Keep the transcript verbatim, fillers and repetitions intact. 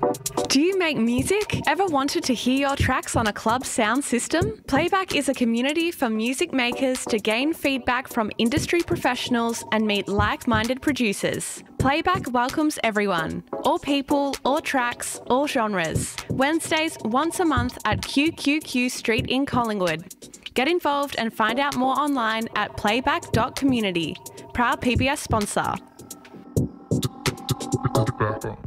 Do you make music? Ever wanted to hear your tracks on a club sound system? Playback is a community for music makers to gain feedback from industry professionals and meet like-minded producers. Playback welcomes everyone. All people, all tracks, all genres. Wednesdays once a month at Q Q Q Street in Collingwood. Get involved and find out more online at playback dot community. Proud P B S sponsor.